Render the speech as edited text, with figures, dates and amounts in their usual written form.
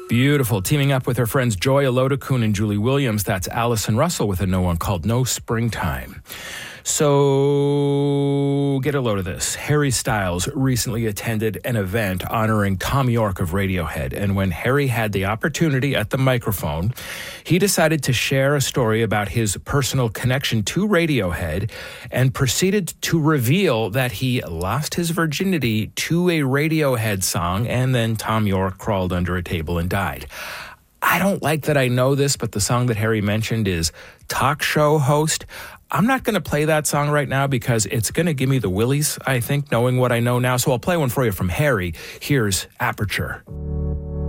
Beautiful. Teaming up with her friends Joy Alodakun and Julie Williams, that's Allison Russell with a no one called No Springtime. So get a load of this. Harry Styles recently attended an event honoring Thom Yorke of Radiohead. And when Harry had the opportunity at the microphone, he decided to share a story about his personal connection to Radiohead and proceeded to reveal that he lost his virginity to a Radiohead song, and then Thom Yorke crawled under a table and died. I don't like that I know this, but the song that Harry mentioned is Talk Show Host. I'm not going to play that song right now because it's going to give me the willies, I think, knowing what I know now. So I'll play one for you from Harry. Here's Aperture.